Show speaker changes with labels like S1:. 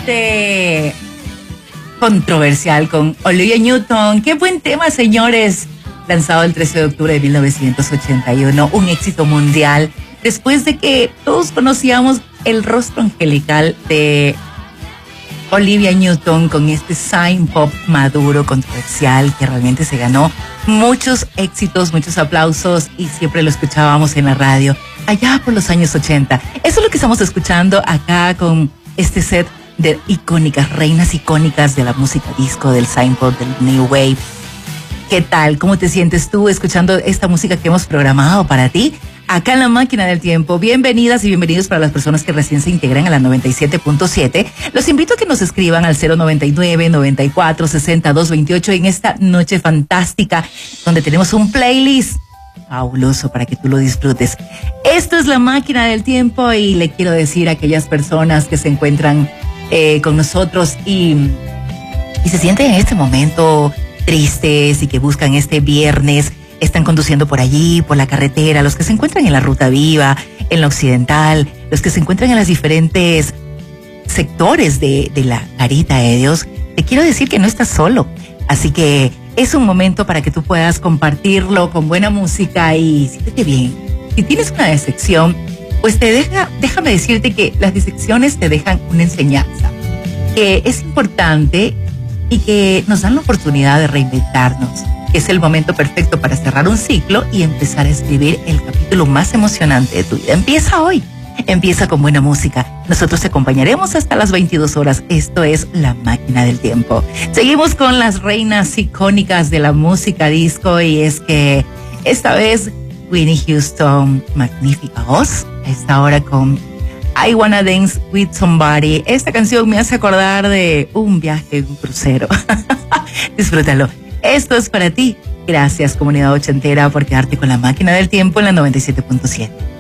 S1: bastante controversial con Olivia Newton. Qué buen tema, señores. Lanzado el 13 de octubre de 1981, un éxito mundial, después de que todos conocíamos el rostro angelical de Olivia Newton con este synth pop maduro, controversial, que realmente se ganó muchos éxitos, muchos aplausos y siempre lo escuchábamos en la radio allá por los años 80. Eso es lo que estamos escuchando acá con este set de icónicas, reinas icónicas de la música disco, del synth pop, del new wave. ¿Qué tal? ¿Cómo te sientes tú escuchando esta música que hemos programado para ti? Acá en La Máquina del Tiempo. Bienvenidas y bienvenidos para las personas que recién se integran a la 97.7. Los invito a que nos escriban al 099-94-6228 en esta noche fantástica, donde tenemos un playlist fabuloso para que tú lo disfrutes. Esto es La Máquina del Tiempo y le quiero decir a aquellas personas que se encuentran con nosotros y se sienten en este momento tristes y que buscan este viernes, están conduciendo por allí, por la carretera, los que se encuentran en la Ruta Viva, en la Occidental, los que se encuentran en los diferentes sectores de la Garita de Dios, te quiero decir que no estás solo. Así que es un momento para que tú puedas compartirlo con buena música y siéntete bien. Si tienes una decepción, pues déjame decirte que las decepciones te dejan una enseñanza, que es importante y que nos dan la oportunidad de reinventarnos. Es el momento perfecto para cerrar un ciclo y empezar a escribir el capítulo más emocionante de tu vida. Empieza hoy, empieza con buena música. Nosotros te acompañaremos hasta las 22 horas. Esto es La Máquina del Tiempo. Seguimos con las reinas icónicas de la música disco y es que esta vez Whitney Houston, magnífica voz, está ahora con I Wanna Dance With Somebody. Esta canción me hace acordar de un viaje en un crucero. Disfrútalo. Esto es para ti. Gracias, comunidad ochentera, por quedarte con La Máquina del Tiempo en la 97.7.